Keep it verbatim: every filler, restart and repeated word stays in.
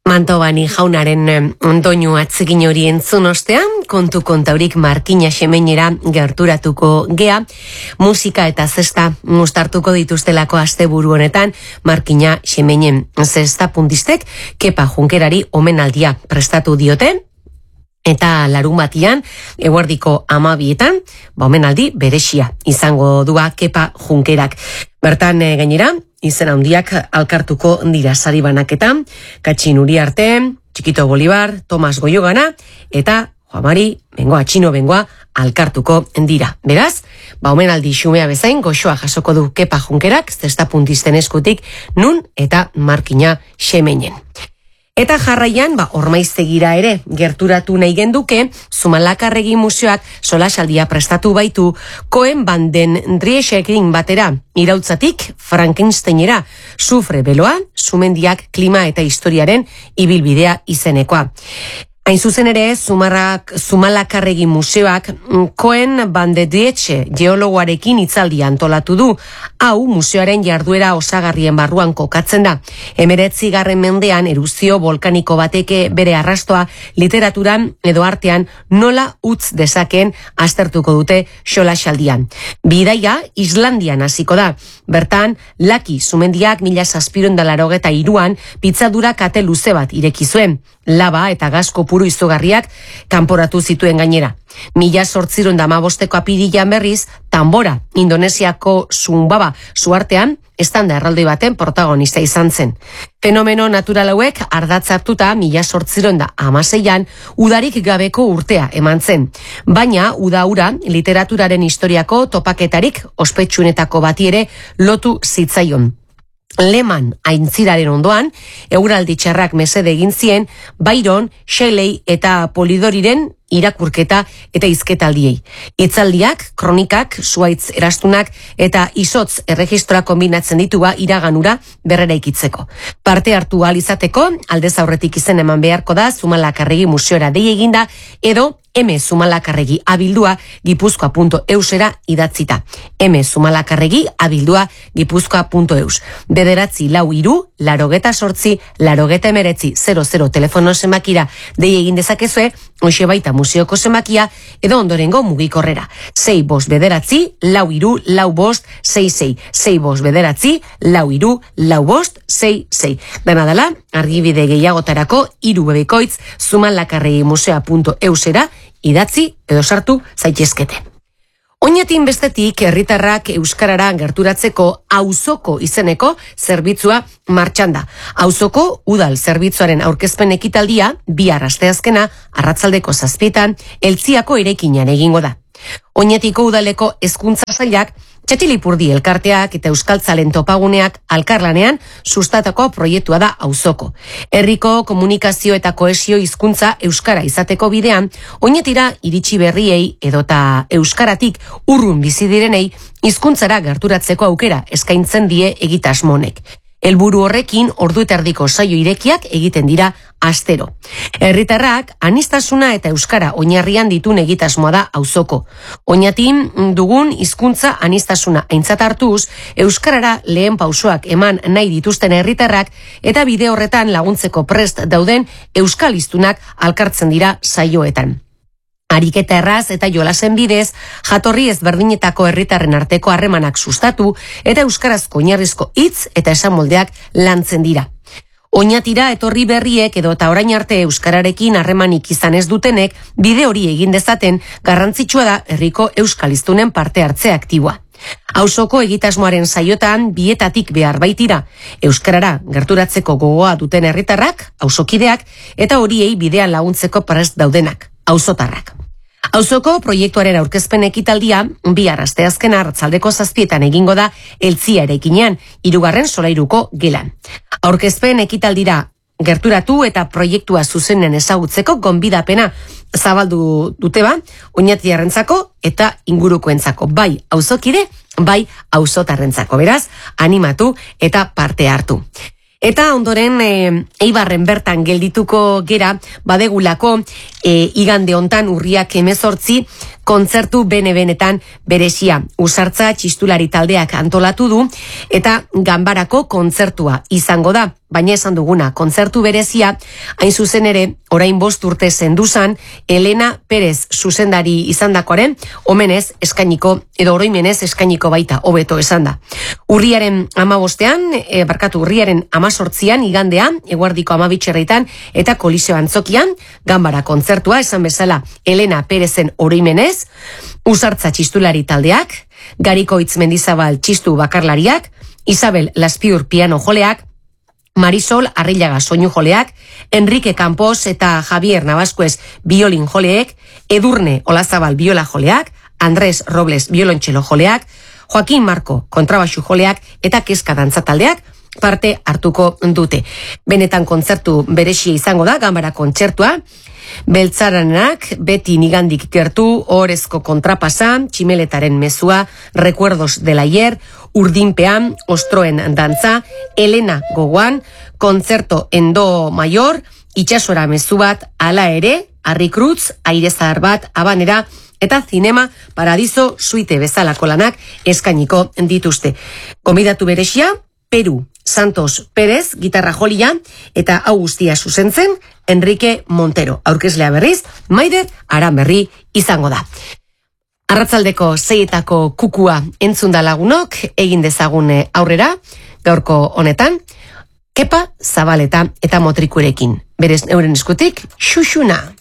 Mantobani jaunaren doinu atzegin hori entzun ostean, kontu kontaurik Markina Xemeinera gerturatuko gea, musika eta zesta mustartuko dituztelako asteburu honetan, Markina Xemeinen zesta puntistek Kepa Junkerari omenaldia prestatu diote, eta larun batian, eguerdiko amabietan, ba omenaldi berexia izango dua Kepa Junkerak. Bertan e, gainera, izen handiak alkartuko dira sari banaketan, Katxin Uriarte, Txikito Bolibar, Tomas Goiogana, eta Joamari, bengoa, Txino bengoa, alkartuko dira. Beraz, ba omenaldi xumea bezain, goxoa jasoko du Kepa Junkerak, zesta puntisten eskutik, nun eta Markina Xemeinen. Eta jarraian, ba, Ormaiztegira ere gerturatu nahi genduke, Zumalakarregi museoak solasaldia prestatu baitu, Koen banden Driesekin batera, irautzatik Frankensteinera, sufre beloa, sumendiak klima eta historiaren ibilbidea izenekoa. Hain zuzen ere, Zumarrak, Zumalakarregi museoak Koen bande Driesche geologoarekin hitzaldia antolatu du. Hau museoaren jarduera osagarrien barruan kokatzen da. Hemeretzigarren mendean erupzio volkaniko bateke bere arrastoa literaturan edo artean nola utz dezakeen aztertuko dute solasaldian. Bidaia Islandian hasiko da. Bertan, Laki sumendiak mila zazpiehun eta laurogeita hiruan pitzadura kate luze bat ireki zuen. Laba eta gas kopuru izugarriak kanporatu zituen gainera. Mila zortziehun eta hamabosteko apirilean berriz, Tambora, Indonesiako Sumbawa zuartean, estanda erraldoi baten protagonista izan zen. Fenomeno natural hauek ardatz hartuta mila zortziehun eta hamaseian udarik gabeko urtea eman zen. Baina uda hura literaturaren historiako topaketarik ospetsuenetako bati ere lotu zitzaion. Leman aintziraren ondoan, euraldi txarrak mesede egin zien, Byron, Shelley eta Polidoriren irakurketa eta hizketaldiei. Hitzaldiak, kronikak, zuaitz erastunak eta izotz erregistroa kombinatzen ditua iraganura berreraikitzeko. Parte hartu ahal izateko, aldez aurretik izen eman beharko da Zumalakarregi museora dei eginda, edo M Zumalakarregi abildua gipuzkoa punto eusera idatzita. M Zumalakarregi abildua gipuzkoa punto eus. Bederatzi lau iru, larogeta sortzi, larogeta emeretzi, zero zero telefono zenbakira dei egin dezakezue, hoxe baita museoko zenbakia, edo ondorengo mugikorrera. Sei bost bederatzi, lau iru, lau bost, sei sei. Sei bost bederatzi, lau iru, lau bost, sei sei. Dena dela, argibide gehiagotarako hiru bebekoitz Zumalakarregi musea punto eusera idatzi edo sartu zaitezkete. Oinatin bestetik herritarrak euskarara gerturatzeko auzoko izeneko zerbitzua martxan da. Auzoko udal zerbitzuaren aurkezpen ekitaldia bihar asteazkena arratsaldeko zazpietan Eltziako eraikinean egingo da. Oñatiko udaleko hezkuntza sailak Txatilipurdi elkarteak eta euskaltzalen topaguneak alkarlanean sustatako proiektua da auzoko. Herriko komunikazio eta kohesio hizkuntza euskara izateko bidean, oinetira iritsi berriei edota euskaratik urrun bizi direnei hizkuntzara gerturatzeko aukera eskaintzen die egitasmonek. Helburu horrekin ordu eta erdiko saio irekiak egiten dira astero. Herritarrak aniztasuna eta euskara oinarrian ditun egitasmoa da auzoko. Oinatin dugun hizkuntza aniztasuna aintzat hartuz, euskarara lehen pausoak eman nahi dituzten herritarrak eta bide horretan laguntzeko prest dauden euskaliztunak alkartzen dira saioetan. Ariketa erraz eta jolasen bidez, jatorri ezberdinetako herritarren arteko harremanak sustatu eta euskarazko oinarrizko hitz eta esamoldeak lantzen dira. Oinatira etorri berriek edo eta orain arte euskararekin harremanik izan ez dutenek bide hori egin dezaten garrantzitsua da herriko euskaliztunen parte hartze aktiboa. Auzoko egitasmoaren saiotan bietatik behar baitira, euskarara gerturatzeko gogoa duten herritarrak, auzokideak eta horiei bidean laguntzeko prest daudenak, auzotarrak. Auzoko proiektuaren aurkezpen ekitaldia bihar asteazkena arratsaldeko zazpietan egingo da Eltzia eraikinean, hirugarren solairuko gelan. Aurkezpen ekitaldira gerturatu eta proiektua zuzenen ezagutzeko gonbidapena zabaldu dute ba, oinatiarrentzako eta ingurukoentzako, bai auzokide, bai auzotarrentzako. Beraz, animatu eta parte hartu. Eta ondoren e, Eibarren bertan geldituko gera badegulako e, igande hontan urriak hemezortzi kontzertu bene-benetan berezia. Usartza txistulari taldeak antolatu du eta ganbarako kontzertua izango da. Baina esan duguna, kontzertu berezia, hain zuzen ere, orain bost urte zenduzan, Elena Perez zuzendari izandakoaren, omenez eskainiko, edo oroimenez eskainiko baita, hobeto esan da. Urriaren amabostean, e, barkatu, urriaren amazortzian, igandean, eguardiko amabitxerreitan, eta Koliseo Antzokian, ganbara kontzertua, esan bezala, Elena Perezen oroimenez, Usartza txistulari taldeak, Gariko Itzmendizabal txistu bakarlariak, Isabel Laspiur piano joleak, Marisol Arrillaga soinu joleak, Enrique Campos eta Javier Navascuez biolin joleek, Edurne Olazabal biola joleak, Andrés Robles biolontxelo joleak, Joaquín Marco kontrabaxu joleak eta Kezka dantza taldeak parte hartuko dute. Benetan kontzertu berexia izango da, ganbara kontzertua, Beltzaranak beti nigandik gertu, Ohorezko kontrapasa, Tximeletaren mezua, Recuerdos del ayer, Urdinpean, Ostroen dantza, Elena gogoan, Kontzerto endo mayor, Itxasora mezu bat, Ala ere, Harri Cruz, Aire zahar bat, Habanera, eta Zinema Paradiso suite bezalako lanak eskainiko dituzte. Gomidatu berexia, Peru Santos Pérez, gitarra jolia, eta hau guztia zuzentzen, Enrique Montero. Aurkezlea berriz, Maider Aranberri izango da. Arratzaldeko seietako kukua entzunda lagunok, egin dezagune aurrera, gaurko honetan, Kepa Zabaleta eta Motrikurekin. Berez euren eskutik, xuxuna.